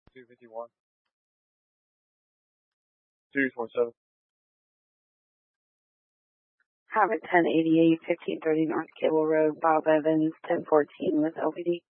251. 247. Habit 1088, 1530 North Cable Road, Bob Evans, 1014 with LPD.